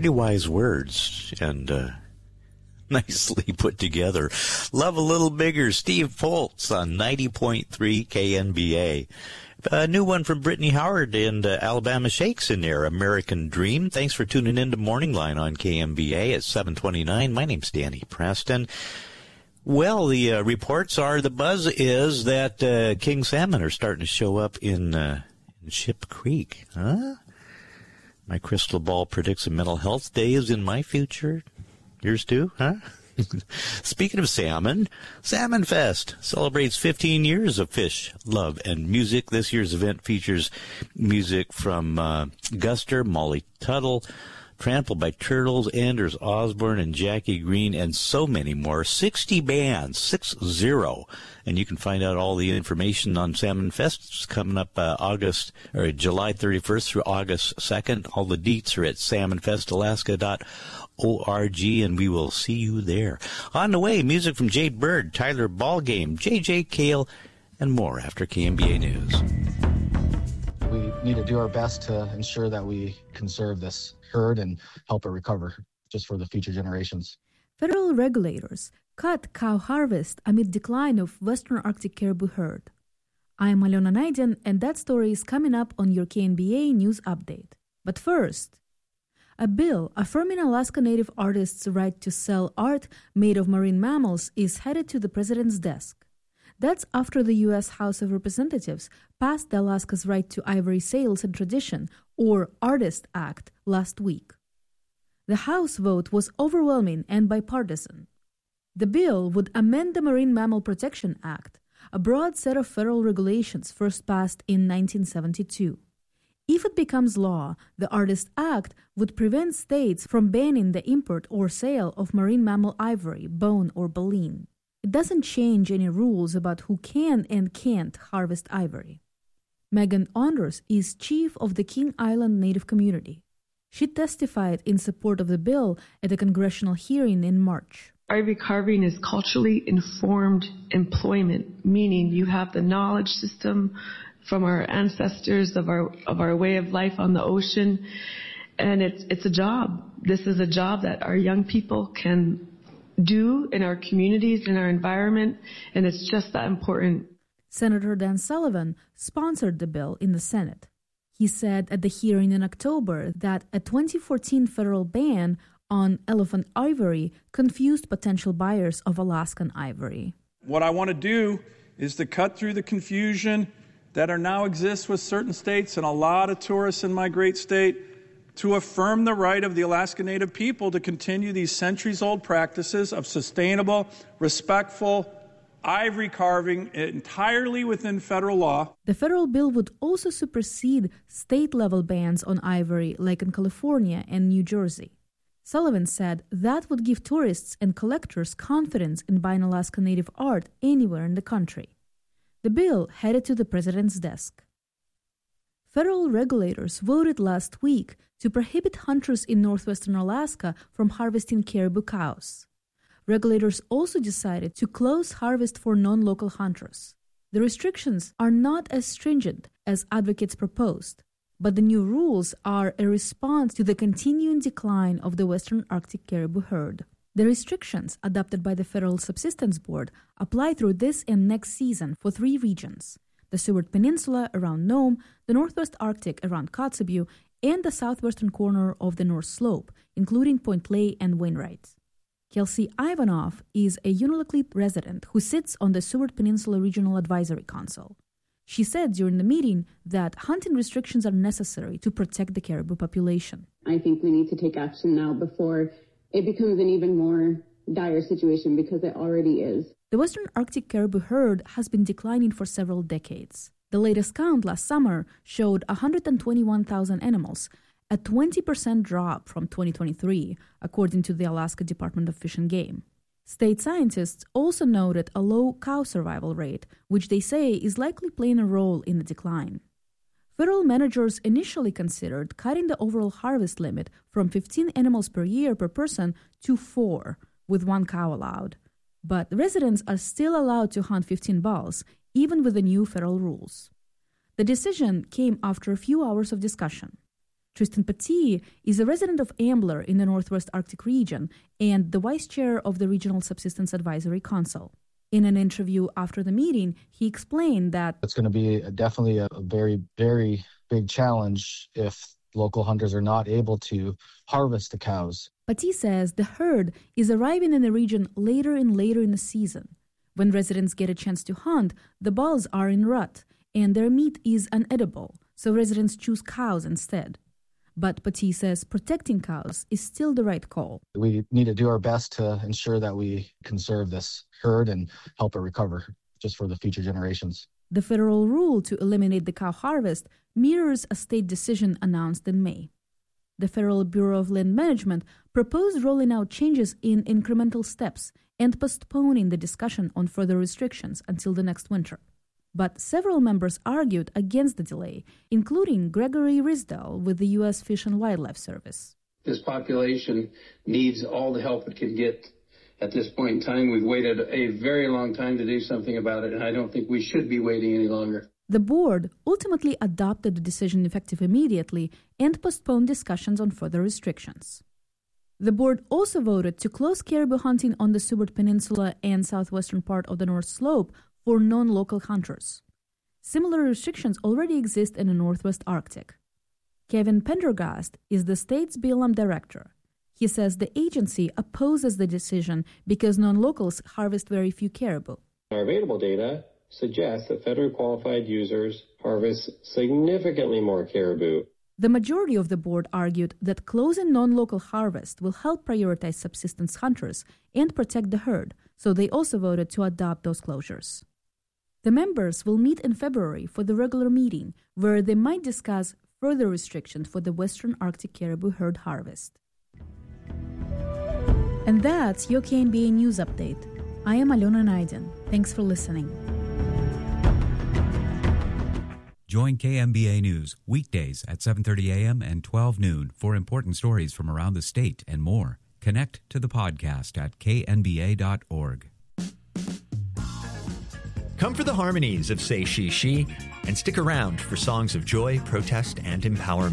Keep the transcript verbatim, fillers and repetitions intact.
Pretty wise words and uh, nicely put together. Love a little bigger. Steve Foltz on ninety point three K N B A. A new one from Brittany Howard and uh, Alabama Shakes in there, American Dream. Thanks for tuning in to Morning Line on K M B A at seven twenty-nine. My name's Danny Preston. Well, the uh, reports are, the buzz is that uh, king salmon are starting to show up in, uh, in Ship Creek. Huh? My crystal ball predicts a mental health day is in my future. Yours too, huh? Speaking of salmon, Salmon Fest celebrates fifteen years of fish, love, and music. This year's event features music from uh, Guster, Molly Tuttle, Trampled by Turtles, Anders Osborne, and Jackie Green, and so many more. sixty bands, six zero. And you can find out all the information on Salmon Fest. It's coming up uh, August or July thirty-first through August second. All the deets are at salmon fest alaska dot org, and we will see you there. On the way, music from Jade Bird, Tyler Ballgame, J J Cale, and more after K M B A News. We need to do our best to ensure that we conserve this herd and help it recover just for the future generations. Federal regulators cut cow harvest amid decline of Western Arctic caribou herd. I'm Alona Naidin, and that story is coming up on your K N B A News Update. But first, a bill affirming Alaska Native artists' right to sell art made of marine mammals is headed to the president's desk. That's after the U S House of Representatives passed the Alaska's Right to Ivory Sales and Tradition, or ARTIST Act, last week. The House vote was overwhelming and bipartisan. The bill would amend the Marine Mammal Protection Act, a broad set of federal regulations first passed in nineteen seventy-two. If it becomes law, the ARTIST Act would prevent states from banning the import or sale of marine mammal ivory, bone, or baleen. It doesn't change any rules about who can and can't harvest ivory. Megan Onders is chief of the King Island Native community. She testified in support of the bill at a congressional hearing in March. Ivory carving is culturally informed employment, meaning you have the knowledge system from our ancestors of our of our way of life on the ocean, and it's it's a job. This is a job that our young people can do in our communities, in our environment, and it's just that important. Senator Dan Sullivan sponsored the bill in the Senate. He said at the hearing in October that a twenty fourteen federal ban on elephant ivory confused potential buyers of Alaskan ivory. What I want to do is to cut through the confusion that are now exists with certain states and a lot of tourists in my great state, to affirm the right of the Alaska Native people to continue these centuries-old practices of sustainable, respectful ivory carving entirely within federal law. The federal bill would also supersede state-level bans on ivory like in California and New Jersey. Sullivan said that would give tourists and collectors confidence in buying Alaska Native art anywhere in the country. The bill headed to the president's desk. Federal regulators voted last week to prohibit hunters in northwestern Alaska from harvesting caribou cows. Regulators also decided to close harvest for non-local hunters. The restrictions are not as stringent as advocates proposed, but the new rules are a response to the continuing decline of the Western Arctic caribou herd. The restrictions adopted by the Federal Subsistence Board apply through this and next season for three regions: the Seward Peninsula around Nome, the Northwest Arctic around Kotzebue, and the southwestern corner of the North Slope, including Point Lay and Wainwright. Kelsey Ivanoff is a Unalakleet resident who sits on the Seward Peninsula Regional Advisory Council. She said during the meeting that hunting restrictions are necessary to protect the caribou population. I think we need to take action now before it becomes an even more dire situation, because it already is. The Western Arctic caribou herd has been declining for several decades. The latest count last summer showed one hundred twenty-one thousand animals, a twenty percent drop from twenty twenty-three, according to the Alaska Department of Fish and Game. State scientists also noted a low cow survival rate, which they say is likely playing a role in the decline. Federal managers initially considered cutting the overall harvest limit from fifteen animals per year per person to four, with one cow allowed. But residents are still allowed to hunt fifteen bulls, even with the new federal rules. The decision came after a few hours of discussion. Tristan Petit is a resident of Ambler in the Northwest Arctic region and the vice chair of the Regional Subsistence Advisory Council. In an interview after the meeting, he explained that it's going to be definitely a very, very big challenge if local hunters are not able to harvest the cows. Petit says the herd is arriving in the region later and later in the season. When residents get a chance to hunt, the bulls are in rut and their meat is unedible, so residents choose cows instead. But Petit says protecting cows is still the right call. We need to do our best to ensure that we conserve this herd and help it recover just for the future generations. The federal rule to eliminate the cow harvest mirrors a state decision announced in May. The Federal Bureau of Land Management proposed rolling out changes in incremental steps and postponing the discussion on further restrictions until the next winter. But several members argued against the delay, including Gregory Risdell with the U S Fish and Wildlife Service. This population needs all the help it can get at this point in time. We've waited a very long time to do something about it, and I don't think we should be waiting any longer. The board ultimately adopted the decision effective immediately and postponed discussions on further restrictions. The board also voted to close caribou hunting on the Seward Peninsula and southwestern part of the North Slope for non-local hunters. Similar restrictions already exist in the Northwest Arctic. Kevin Pendergast is the state's B L M director. He says the agency opposes the decision because non-locals harvest very few caribou. Our available data suggests that federally qualified users harvest significantly more caribou. The majority of the board argued that closing non-local harvest will help prioritize subsistence hunters and protect the herd, so they also voted to adopt those closures. The members will meet in February for the regular meeting, where they might discuss further restrictions for the Western Arctic caribou herd harvest. And that's your K N B A News Update. I am Alona Naidin. Thanks for listening. Join K N B A News weekdays at seven thirty a.m. and twelve noon for important stories from around the state and more. Connect to the podcast at k n b a dot org. Come for the harmonies of Say She She and stick around for songs of joy, protest, and empowerment.